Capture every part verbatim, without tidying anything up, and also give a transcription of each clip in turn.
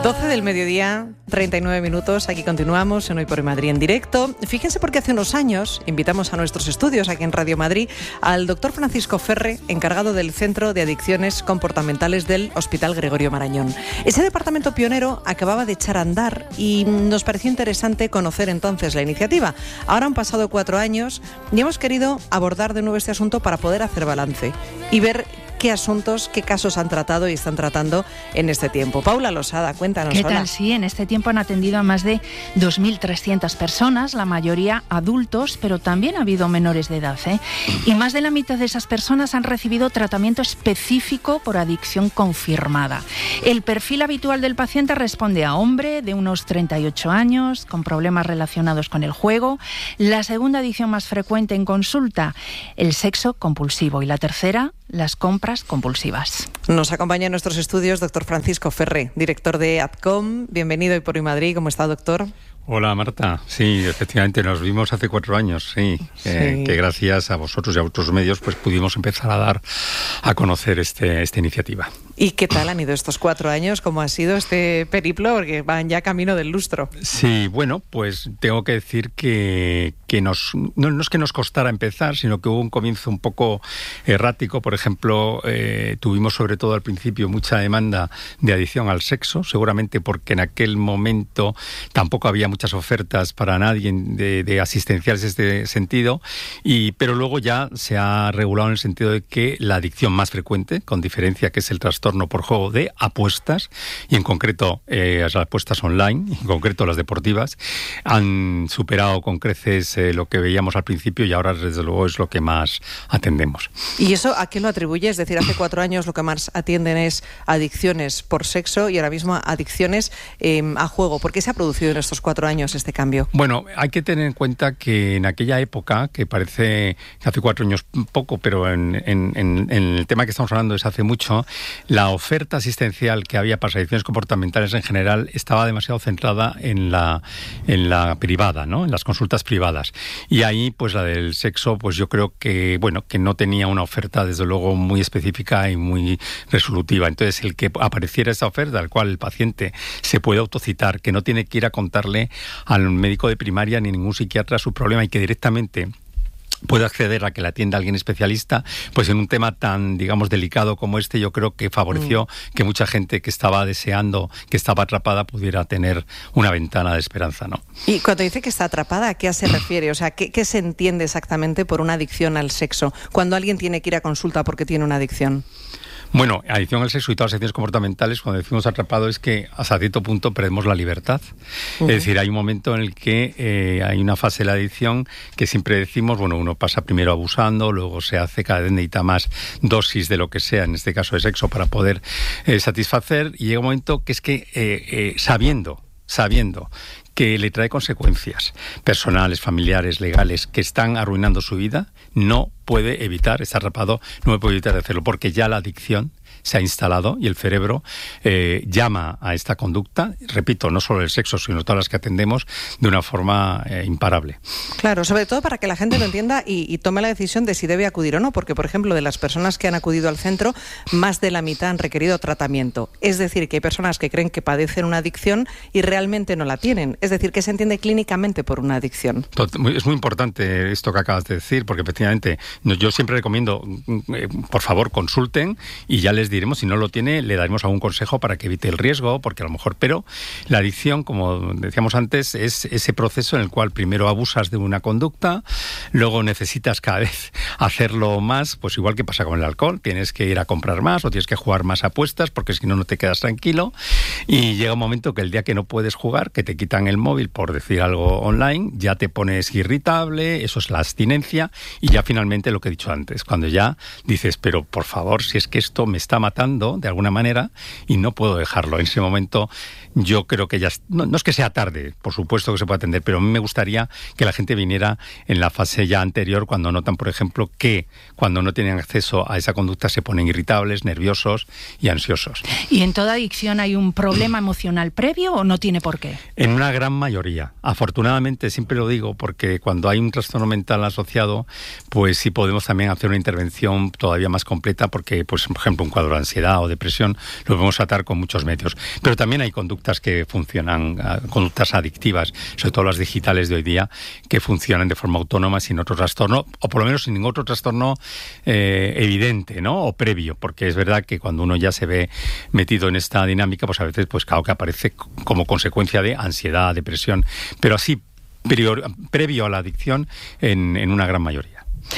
doce del mediodía, treinta y nueve minutos, aquí continuamos en Hoy por Madrid en directo. Fíjense porque hace unos años invitamos a nuestros estudios aquí en Radio Madrid al doctor Francisco Ferre, encargado del Centro de Adicciones Comportamentales del Hospital Gregorio Marañón. Ese departamento pionero acababa de echar a andar y nos pareció interesante conocer entonces la iniciativa. Ahora han pasado cuatro años y hemos querido abordar de nuevo este asunto para poder hacer balance y ver qué asuntos, qué casos han tratado y están tratando en este tiempo. Paula Losada, cuéntanos. ¿Qué hola. tal? Sí, en este tiempo han atendido a más de dos mil trescientas personas, la mayoría adultos, pero también ha habido menores de edad, ¿eh? Y más de la mitad de esas personas han recibido tratamiento específico por adicción confirmada. El perfil habitual del paciente responde a hombre de unos treinta y ocho años, con problemas relacionados con el juego. La segunda adicción más frecuente en consulta, el sexo compulsivo. Y la tercera, las compras compulsivas. Nos acompaña en nuestros estudios doctor Francisco Ferre, director de ADCOM. Bienvenido Hoy por Hoy Madrid. ¿Cómo está, doctor? Hola, Marta. Sí, efectivamente, nos vimos hace cuatro años, sí. sí. Eh, que gracias a vosotros y a otros medios pues pudimos empezar a dar a conocer este, esta iniciativa. ¿Y qué tal han ido estos cuatro años? ¿Cómo ha sido este periplo? Porque van ya camino del lustro. Sí, bueno, pues tengo que decir que, que nos no, no es que nos costara empezar, sino que hubo un comienzo un poco errático. Por ejemplo, eh, tuvimos sobre todo al principio mucha demanda de adicción al sexo, seguramente porque en aquel momento tampoco había muchas ofertas para nadie de, de asistenciales en este sentido, y, pero luego ya se ha regulado en el sentido de que la adicción más frecuente, con diferencia, que es el trastorno por juego de apuestas, y en concreto eh, las apuestas online, en concreto las deportivas, han superado con creces eh, lo que veíamos al principio y ahora desde luego es lo que más atendemos. ¿Y eso a qué lo atribuye? Es decir, hace cuatro años lo que más atienden es adicciones por sexo y ahora mismo adicciones eh, a juego. ¿Por qué se ha producido en estos cuatro años este cambio? Bueno, hay que tener en cuenta que en aquella época, que parece que hace cuatro años poco, pero en, en, en, en el tema que estamos hablando es hace mucho, la oferta asistencial que había para adicciones comportamentales en general estaba demasiado centrada en la, en la privada, ¿no? En las consultas privadas. Y ahí, pues la del sexo, pues yo creo que, bueno, que no tenía una oferta, desde luego, muy específica y muy resolutiva. Entonces, el que apareciera esa oferta, al cual el paciente se puede autocitar, que no tiene que ir a contarle al médico de primaria ni ningún psiquiatra su problema y que directamente puede acceder a que la atienda alguien especialista, pues en un tema tan, digamos, delicado como este, yo creo que favoreció mm. que mucha gente que estaba deseando, que estaba atrapada, pudiera tener una ventana de esperanza, ¿no? Y cuando dice que está atrapada, ¿a qué se refiere? O sea, ¿qué, qué se entiende exactamente por una adicción al sexo? Cuando alguien tiene que ir a consulta porque tiene una adicción. Bueno, adicción al sexo y todas las adicciones comportamentales, cuando decimos atrapado, es que hasta cierto punto perdemos la libertad. Uh-huh. Es decir, hay un momento en el que eh, hay una fase de la adicción que siempre decimos, bueno, uno pasa primero abusando, luego se hace cada vez necesita más dosis de lo que sea, en este caso de sexo, para poder eh, satisfacer, y llega un momento que es que eh, eh, sabiendo, sabiendo que le trae consecuencias personales, familiares, legales, que están arruinando su vida, no puede evitar, está atrapado, no puede evitar hacerlo, porque ya la adicción se ha instalado y el cerebro eh, llama a esta conducta, repito, no solo el sexo, sino todas las que atendemos, de una forma eh, imparable. Claro, sobre todo para que la gente lo entienda y, y tome la decisión de si debe acudir o no, porque, por ejemplo, de las personas que han acudido al centro, más de la mitad han requerido tratamiento. Es decir, que hay personas que creen que padecen una adicción y realmente no la tienen. Es decir, que se entiende clínicamente por una adicción. Es muy importante esto que acabas de decir, porque efectivamente yo siempre recomiendo, por favor, consulten y ya les diremos, si no lo tiene, le daremos algún consejo para que evite el riesgo, porque a lo mejor, pero la adicción, como decíamos antes, es ese proceso en el cual primero abusas de una conducta, luego necesitas cada vez hacerlo más, pues igual que pasa con el alcohol, tienes que ir a comprar más o tienes que jugar más apuestas, porque si no, no te quedas tranquilo, y llega un momento que el día que no puedes jugar, que te quitan el móvil, por decir algo online, ya te pones irritable, eso es la abstinencia, y ya finalmente lo que he dicho antes, cuando ya dices, pero por favor, si es que esto me está matando de alguna manera y no puedo dejarlo. En ese momento yo creo que ya, no, no es que sea tarde, por supuesto que se puede atender, pero a mí me gustaría que la gente viniera en la fase ya anterior, cuando notan, por ejemplo, que cuando no tienen acceso a esa conducta se ponen irritables, nerviosos y ansiosos. ¿Y en toda adicción hay un problema emocional previo o no tiene por qué? En una gran mayoría. Afortunadamente, siempre lo digo, porque cuando hay un trastorno mental asociado, pues sí podemos también hacer una intervención todavía más completa, porque, pues, por ejemplo, un cuadro de ansiedad o depresión, lo podemos tratar con muchos medios. Pero también hay conductas que funcionan, conductas adictivas, sobre todo las digitales de hoy día, que funcionan de forma autónoma sin otro trastorno, o por lo menos sin ningún otro trastorno eh, evidente, ¿no? O previo, porque es verdad que cuando uno ya se ve metido en esta dinámica, pues a veces, pues claro que aparece como consecuencia de ansiedad, depresión, pero así prior, previo a la adicción en, en una gran mayoría.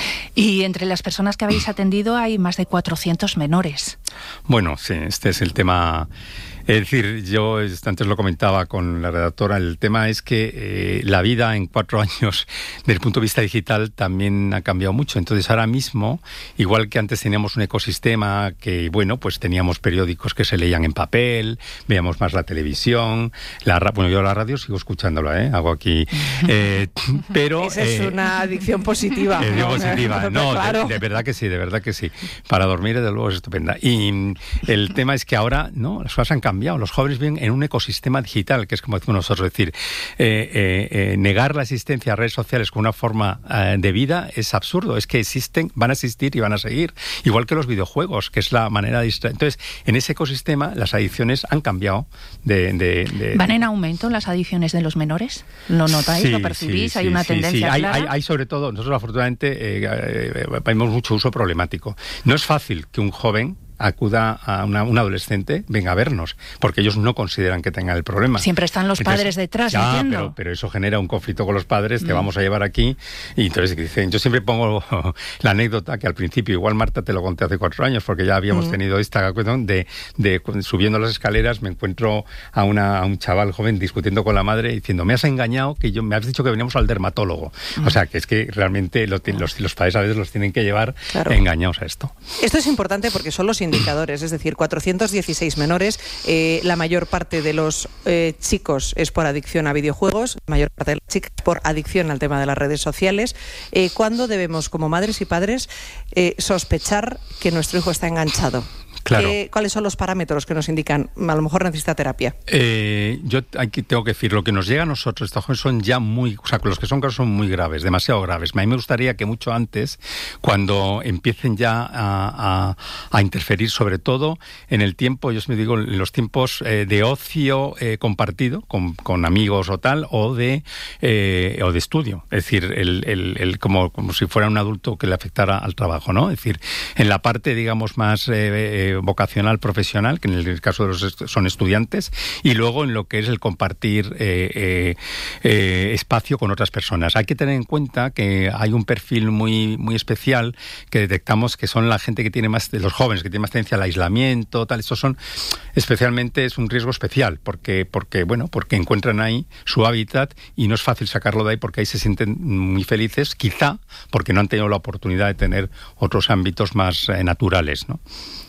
Y entre las personas que habéis atendido hay más de cuatrocientos menores. Bueno, sí, este es el tema. Es decir, yo antes lo comentaba con la redactora, el tema es que eh, la vida en cuatro años, desde el punto de vista digital, también ha cambiado mucho. Entonces, ahora mismo, igual que antes teníamos un ecosistema que, bueno, pues teníamos periódicos que se leían en papel, veíamos más la televisión, la ra- bueno, yo la radio sigo escuchándola, ¿eh? Hago aquí... Eh, pero... Esa es eh, una adicción positiva. Es ¿no? positiva, no, claro. de, de verdad que sí, de verdad que sí. Para dormir, desde luego, es estupenda. Y el tema es que ahora, ¿no? Las cosas han cambiado. Los jóvenes viven en un ecosistema digital, que es como decimos nosotros, es decir, eh, eh, eh, negar la existencia de redes sociales como una forma eh, de vida es absurdo. Es que existen, van a existir y van a seguir. Igual que los videojuegos, que es la manera de distraer. Entonces, en ese ecosistema, las adicciones han cambiado. De, de, de, ¿Van en aumento las adicciones de los menores? ¿Lo notáis? Sí, ¿Lo percibís? sí, ¿Hay sí, una sí, tendencia sí. Hay, clara? hay, hay sobre todo, nosotros afortunadamente eh, eh, vemos mucho uso problemático. No es fácil que un joven acuda a una, un adolescente, venga a vernos, porque ellos no consideran que tengan el problema. Siempre están los entonces, padres detrás, ya, entiendo. Pero, pero eso genera un conflicto con los padres, te Mm. vamos a llevar aquí, y entonces dicen, yo siempre pongo la anécdota que al principio, igual Marta te lo conté hace cuatro años, porque ya habíamos mm. tenido esta cuestión de, de subiendo las escaleras, me encuentro a, una, a un chaval joven discutiendo con la madre, diciendo, me has engañado, que yo me has dicho que veníamos al dermatólogo. Mm. O sea, que es que realmente lo, los, los padres a veces los tienen que llevar claro. engañados a esto. Esto es importante porque son los indicadores, es decir, cuatrocientos dieciséis menores, eh, la mayor parte de los eh, chicos es por adicción a videojuegos, la mayor parte de las chicas por adicción al tema de las redes sociales. Eh, ¿Cuándo debemos, como madres y padres, eh, sospechar que nuestro hijo está enganchado? Claro. ¿Qué, ¿Cuáles son los parámetros que nos indican? A lo mejor necesita terapia. Eh, yo aquí tengo que decir, lo que nos llega a nosotros, estos jóvenes son ya muy, o sea, los que son casos son muy graves, demasiado graves. A mí me gustaría que mucho antes, cuando empiecen ya a, a, a interferir, sobre todo en el tiempo, yo me digo, en los tiempos eh, de ocio eh, compartido, con, con amigos o tal, o de eh, o de estudio. Es decir, el, el, el, como, como si fuera un adulto que le afectara al trabajo, ¿no? Es decir, en la parte, digamos, más... Eh, eh, vocacional, profesional, que en el caso de los est- son estudiantes, y luego en lo que es el compartir eh, eh, eh, espacio con otras personas. Hay que tener en cuenta que hay un perfil muy muy especial que detectamos que son la gente que tiene más, de los jóvenes, que tiene más tendencia al aislamiento, tal. Estos son, especialmente, es un riesgo especial, porque, porque, bueno, porque encuentran ahí su hábitat y no es fácil sacarlo de ahí porque ahí se sienten muy felices, quizá porque no han tenido la oportunidad de tener otros ámbitos más eh, naturales, ¿no?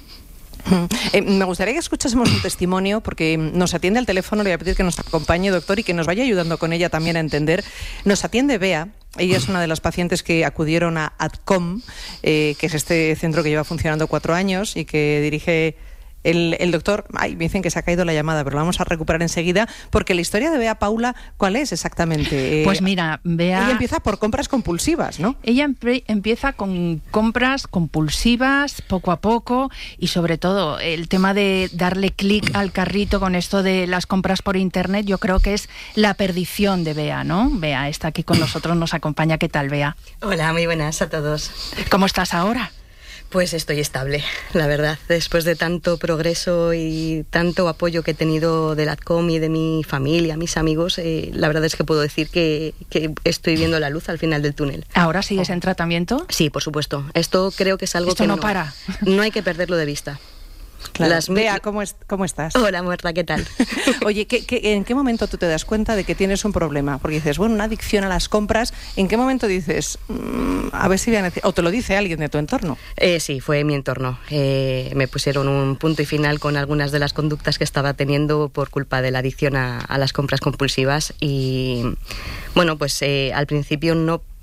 Eh, me gustaría que escuchásemos un testimonio porque nos atiende al teléfono, le voy a pedir que nos acompañe, doctor, y que nos vaya ayudando con ella también a entender. Nos atiende Bea. Ella es una de las pacientes que acudieron a ADCOM, eh, que es este centro que lleva funcionando cuatro años y que dirige el, el doctor. Ay, me dicen que se ha caído la llamada, pero la vamos a recuperar enseguida, porque la historia de Bea, Paula, ¿cuál es exactamente? Pues mira, Bea... Ella empieza por compras compulsivas, ¿no? Ella empe- empieza con compras compulsivas, poco a poco, y sobre todo el tema de darle clic al carrito con esto de las compras por internet, yo creo que es la perdición de Bea, ¿no? Bea está aquí con nosotros, nos acompaña. ¿Qué tal, Bea? Hola, muy buenas a todos. ¿Cómo estás ahora? Pues estoy estable, la verdad. Después de tanto progreso y tanto apoyo que he tenido del ADCOM y de mi familia, mis amigos, eh, la verdad es que puedo decir que, que estoy viendo la luz al final del túnel. ¿Ahora sigues en tratamiento? Sí, por supuesto. Esto creo que es algo Esto que no no para. No hay que perderlo de vista. Claro. Las... Bea, ¿cómo, es, ¿cómo estás? Hola, Marta, ¿qué tal? Oye, ¿qué, qué, ¿en qué momento tú te das cuenta de que tienes un problema? Porque dices, bueno, una adicción a las compras. ¿En qué momento dices, mmm, a ver si voy a necesitar? ¿O te lo dice alguien de tu entorno? Eh, sí, fue mi entorno. Eh, me pusieron un punto y final con algunas de las conductas que estaba teniendo por culpa de la adicción a, a las compras compulsivas. Y bueno, pues eh, al principio no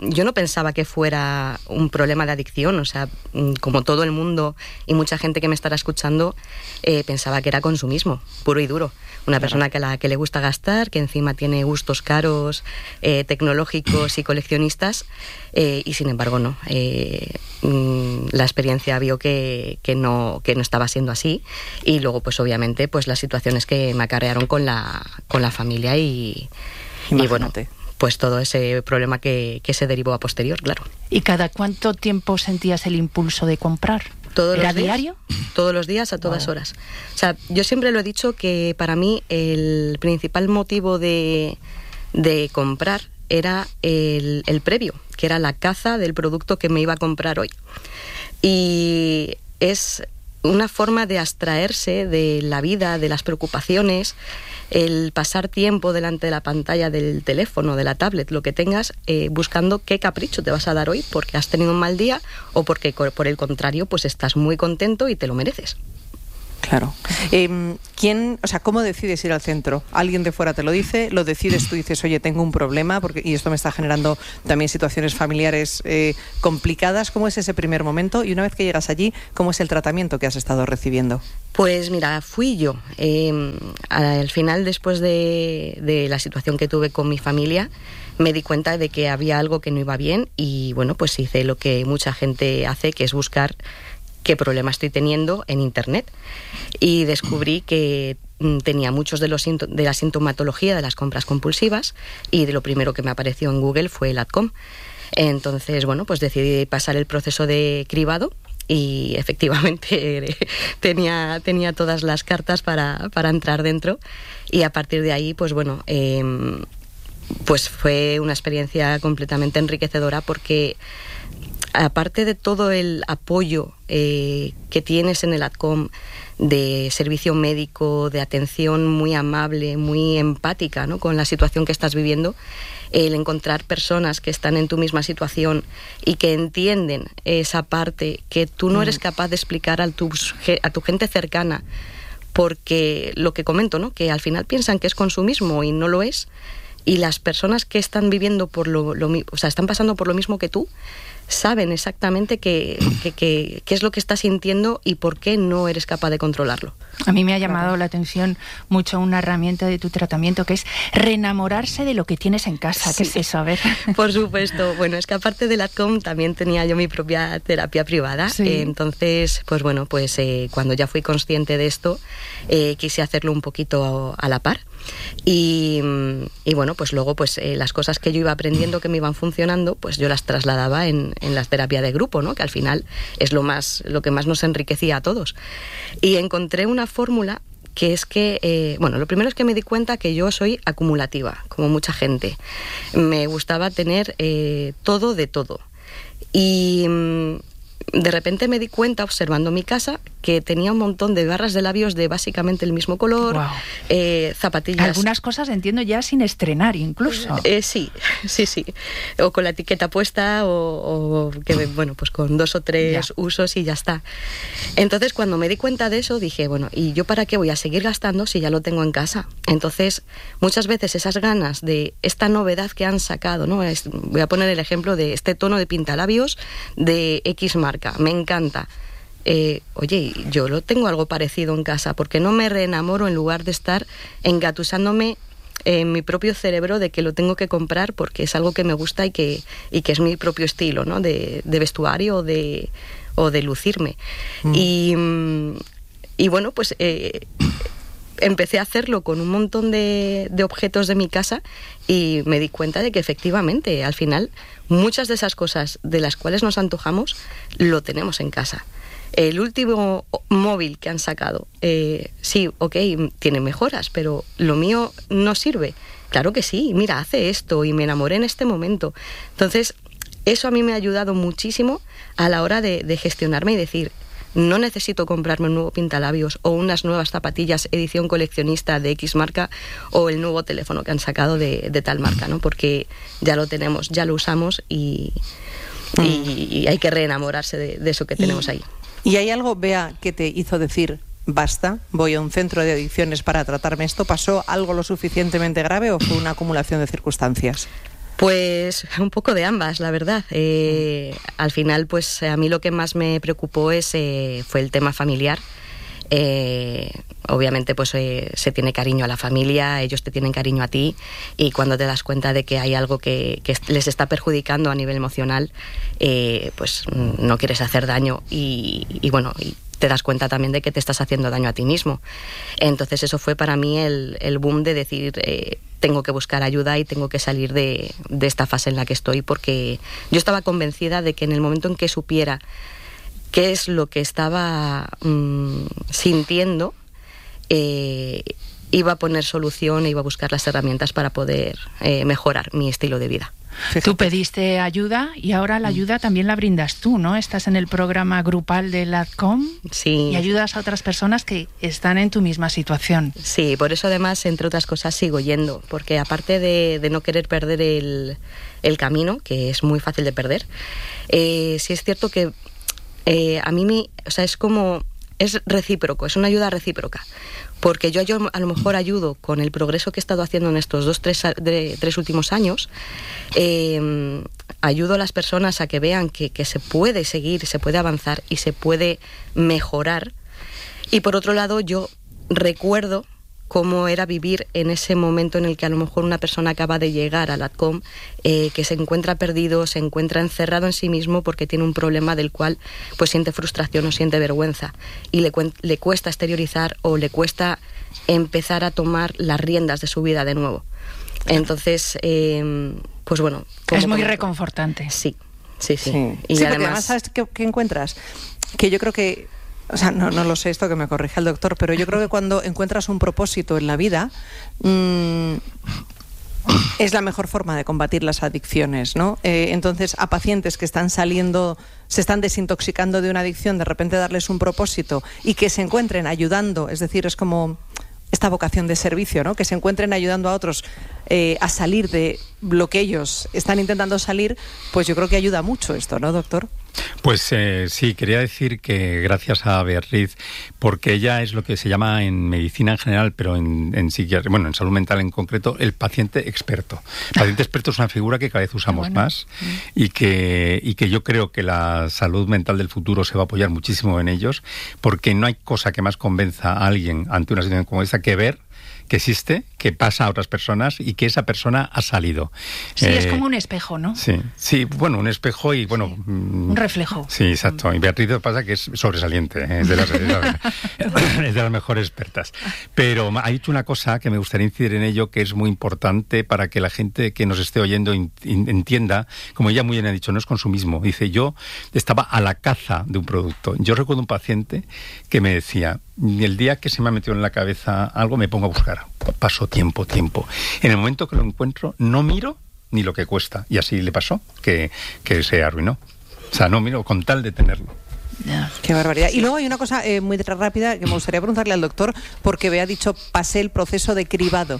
yo no pensaba que fuera un problema de adicción, o sea, como todo el mundo y mucha gente que me estará escuchando, eh, pensaba que era consumismo, puro y duro. Una claro. persona que, la, que le gusta gastar, que encima tiene gustos caros, eh, tecnológicos y coleccionistas, eh, y sin embargo no. Eh, la experiencia vio que, que, no, que no estaba siendo así, y luego pues obviamente pues las situaciones que me acarrearon con la, con la familia y, y bueno, pues todo ese problema que, que se derivó a posterior, claro. ¿Y cada cuánto tiempo sentías el impulso de comprar? ¿Todos ¿Era los días? diario? Todos los días, a todas wow. horas. O sea, yo siempre lo he dicho que para mí el principal motivo de, de comprar era el, el previo, que era la caza del producto que me iba a comprar hoy. Y es una forma de abstraerse de la vida, de las preocupaciones, el pasar tiempo delante de la pantalla del teléfono, de la tablet, lo que tengas, eh, buscando qué capricho te vas a dar hoy porque has tenido un mal día o porque por el contrario pues estás muy contento y te lo mereces. Claro. Eh, ¿Quién, o sea, cómo decides ir al centro? ¿Alguien de fuera te lo dice? ¿Lo decides tú y dices, oye, tengo un problema porque y esto me está generando también situaciones familiares eh, complicadas? ¿Cómo es ese primer momento? Y una vez que llegas allí, ¿cómo es el tratamiento que has estado recibiendo? Pues mira, fui yo. Eh, al final, después de, de la situación que tuve con mi familia, me di cuenta de que había algo que no iba bien y bueno, pues hice lo que mucha gente hace, que es buscar qué problema estoy teniendo en internet, y descubrí que tenía muchos de los de la sintomatología de las compras compulsivas, y de lo primero que me apareció en Google fue el ADCOM. Entonces, bueno, pues decidí pasar el proceso de cribado y efectivamente tenía, tenía todas las cartas para, para entrar dentro, y a partir de ahí, pues bueno, eh, pues fue una experiencia completamente enriquecedora porque aparte de todo el apoyo eh, que tienes en el ADCOM de servicio médico, de atención muy amable, muy empática, ¿no?, con la situación que estás viviendo, el encontrar personas que están en tu misma situación y que entienden esa parte que tú no eres capaz de explicar a tu, a tu gente cercana, porque lo que comento, ¿no?, que al final piensan que es consumismo y no lo es, y las personas que están viviendo por lo, lo o sea, están pasando por lo mismo que tú, saben exactamente qué, qué, qué, qué es lo que estás sintiendo y por qué no eres capaz de controlarlo. A mí me ha llamado claro. la atención mucho una herramienta de tu tratamiento que es reenamorarse de lo que tienes en casa. ¿Qué sí. es eso? A ver. Por supuesto. Bueno, es que aparte del ADCOM también tenía yo mi propia terapia privada. Sí. Eh, entonces, pues bueno, pues eh, cuando ya fui consciente de esto, eh, quise hacerlo un poquito a, a la par. Y, y bueno, pues luego pues eh, las cosas que yo iba aprendiendo que me iban funcionando, pues yo las trasladaba en, en la terapia de grupo, ¿no?, que al final es lo más lo que más nos enriquecía a todos. Y encontré una fórmula que es que, eh, bueno, lo primero es que me di cuenta que yo soy acumulativa, como mucha gente. Me gustaba tener eh, todo de todo. Y mm, de repente me di cuenta, observando mi casa, que tenía un montón de barras de labios de básicamente el mismo color, wow. eh, zapatillas... Algunas cosas entiendo ya sin estrenar incluso. Eh, sí, sí, sí. O con la etiqueta puesta o, o que, bueno, pues con dos o tres ya. usos y ya está. Entonces, cuando me di cuenta de eso, dije, bueno, ¿y yo para qué voy a seguir gastando si ya lo tengo en casa? Entonces, muchas veces esas ganas de esta novedad que han sacado, ¿no? Es, voy a poner el ejemplo de este tono de pintalabios de X marca, me encanta. Eh, oye, yo lo tengo algo parecido en casa, ¿por qué no me reenamoro en lugar de estar engatusándome en mi propio cerebro de que lo tengo que comprar porque es algo que me gusta y que, y que es mi propio estilo, ¿no?, de, de vestuario o de, o de lucirme? Mm. Y, y bueno, pues eh, empecé a hacerlo con un montón de, de objetos de mi casa y me di cuenta de que efectivamente, al final, muchas de esas cosas de las cuales nos antojamos lo tenemos en casa. El último móvil que han sacado, eh, sí, ok, tiene mejoras, pero lo mío no sirve. Claro que sí, mira, hace esto y me enamoré en este momento. Entonces, eso a mí me ha ayudado muchísimo a la hora de, de gestionarme y decir, no necesito comprarme un nuevo pintalabios o unas nuevas zapatillas edición coleccionista de X marca o el nuevo teléfono que han sacado de, de tal marca, ¿no? Porque ya lo tenemos, ya lo usamos y, mm. y, y hay que reenamorarse de, de eso que tenemos y... ahí. ¿Y hay algo, Bea, que te hizo decir, basta, voy a un centro de adicciones para tratarme esto? ¿Pasó algo lo suficientemente grave o fue una acumulación de circunstancias? Pues un poco de ambas, la verdad. Eh, al final, pues a mí lo que más me preocupó es, eh, fue el tema familiar. Eh, obviamente pues eh, se tiene cariño a la familia, ellos te tienen cariño a ti, y cuando te das cuenta de que hay algo que, que les está perjudicando a nivel emocional, eh, pues no quieres hacer daño y, y bueno, y te das cuenta también de que te estás haciendo daño a ti mismo. Entonces eso fue para mí el, el boom de decir, eh, tengo que buscar ayuda y tengo que salir de, de esta fase en la que estoy, porque yo estaba convencida de que en el momento en que supiera qué es lo que estaba mmm, sintiendo, eh, iba a poner solución e iba a buscar las herramientas para poder eh, mejorar mi estilo de vida. Fíjate. Tú pediste ayuda y ahora la ayuda también la brindas tú, ¿no? Estás en el programa grupal de LADCOM, sí, y ayudas a otras personas que están en tu misma situación. Sí, por eso además, entre otras cosas, sigo yendo, porque aparte de, de no querer perder el, el camino, que es muy fácil de perder, eh, sí es cierto que Eh, a mí, me, o sea, es como, es recíproco, es una ayuda recíproca, porque yo, yo a lo mejor ayudo con el progreso que he estado haciendo en estos dos, tres, de, tres últimos años, eh, ayudo a las personas a que vean que, que se puede seguir, se puede avanzar y se puede mejorar, y por otro lado yo recuerdo cómo era vivir en ese momento en el que a lo mejor una persona acaba de llegar a LADCOM, eh, que se encuentra perdido, se encuentra encerrado en sí mismo porque tiene un problema del cual pues siente frustración o siente vergüenza y le, le cuesta exteriorizar o le cuesta empezar a tomar las riendas de su vida de nuevo. Entonces, eh, pues bueno... Es muy como, reconfortante. Sí, sí, sí. Sí, y sí, además, porque además, ¿sabes qué, qué encuentras? Que yo creo que... O sea, no, no lo sé, esto que me corrige el doctor, pero yo creo que cuando encuentras un propósito en la vida, mmm, es la mejor forma de combatir las adicciones, ¿no? Eh, entonces, a pacientes que están saliendo, se están desintoxicando de una adicción, de repente darles un propósito y que se encuentren ayudando, es decir, es como esta vocación de servicio, ¿no? Que se encuentren ayudando a otros eh, a salir de lo que ellos están intentando salir, pues yo creo que ayuda mucho esto, ¿no, doctor? Pues eh, sí, quería decir que gracias a Beatriz, porque ella es lo que se llama en medicina en general, pero en, en psiquiatría, bueno, en salud mental en concreto, el paciente experto. El paciente experto es una figura que cada vez usamos bueno. más y que, y que yo creo que la salud mental del futuro se va a apoyar muchísimo en ellos, porque no hay cosa que más convenza a alguien ante una situación como esta que ver que existe, que pasa a otras personas y que esa persona ha salido. Sí, eh, es como un espejo, ¿no? Sí, sí, bueno, un espejo y bueno... Sí, un reflejo. Sí, exacto. Y Beatriz lo pasa que es sobresaliente, ¿eh? es, de las, es, de las, es de las mejores expertas. Pero ha dicho una cosa que me gustaría incidir en ello, que es muy importante para que la gente que nos esté oyendo in, in, entienda, como ella muy bien ha dicho, no es consumismo. Dice, yo estaba a la caza de un producto. Yo recuerdo un paciente que me decía, el día que se me ha metido en la cabeza algo me pongo a buscar. Paso tiempo, tiempo. En el momento que lo encuentro, no miro ni lo que cuesta. Y así le pasó, que, que se arruinó. O sea, no miro con tal de tenerlo. Yeah. Qué barbaridad. Y luego hay una cosa eh, muy rápida que me gustaría preguntarle al doctor, porque me ha dicho, pasé el proceso de cribado.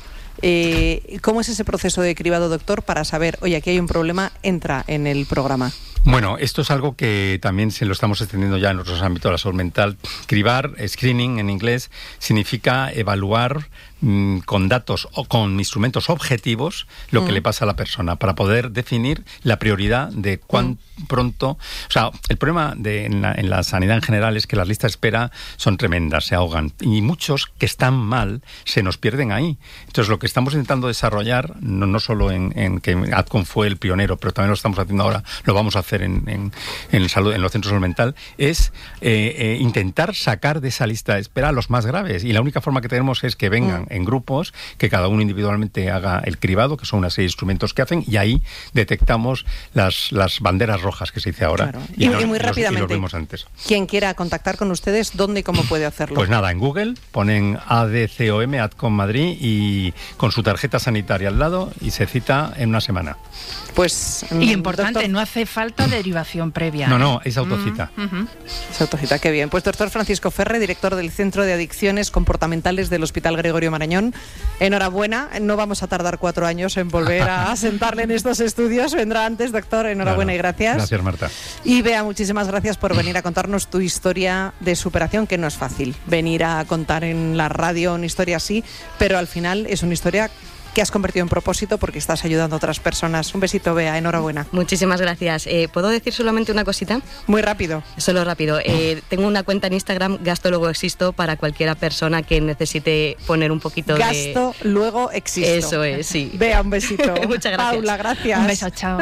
Eh, ¿Cómo es ese proceso de cribado, doctor, para saber, oye, aquí hay un problema, entra en el programa? Bueno, esto es algo que también se lo estamos extendiendo ya en otros ámbitos de la salud mental. Cribar, screening en inglés, significa evaluar mmm, con datos o con instrumentos objetivos lo mm. que le pasa a la persona, para poder definir la prioridad de cuán mm. pronto... O sea, el problema de, en, la, en la sanidad en general es que las listas de espera son tremendas, se ahogan. Y muchos que están mal se nos pierden ahí. Entonces, lo que estamos intentando desarrollar, no, no solo en, en que ADCOM fue el pionero, pero también lo estamos haciendo ahora, lo vamos a hacer en, en, en, el salud, en los centros de salud mental, es eh, eh, intentar sacar de esa lista de espera a los más graves. Y la única forma que tenemos es que vengan mm. en grupos, que cada uno individualmente haga el cribado, que son una serie de instrumentos que hacen, y ahí detectamos las, las banderas rojas que se dice ahora. Claro. Y, y, no, y muy los, rápidamente, y los vemos antes. Quien quiera contactar con ustedes, ¿dónde y cómo puede hacerlo? Pues nada, en Google ponen A D C O M, ADCOM Madrid, y con su tarjeta sanitaria al lado, y se cita en una semana. Pues y importante, doctor, no hace falta derivación previa. No, no, es autocita. Uh -huh. Es autocita, qué bien. Pues doctor Francisco Ferre, director del Centro de Adicciones Comportamentales del Hospital Gregorio Marañón, enhorabuena. No vamos a tardar cuatro años en volver a sentarle en estos estudios. Vendrá antes, doctor. Enhorabuena, claro, y gracias. Gracias, Marta. Y Bea, muchísimas gracias por venir a contarnos tu historia de superación, que no es fácil venir a contar en la radio una historia así, pero al final es una historia que has convertido en propósito porque estás ayudando a otras personas. Un besito, Bea, enhorabuena. Muchísimas gracias. Eh, ¿Puedo decir solamente una cosita? Muy rápido. Solo rápido. Eh, tengo una cuenta en Instagram, Gasto Luego Existo, para cualquiera persona que necesite poner un poquito Gasto, de... Gasto Luego Existo. Eso es, sí. Bea, un besito. Muchas gracias. Paula, gracias. Un beso, chao.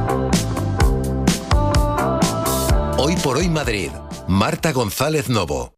Hoy por Hoy Madrid. Marta González Novo.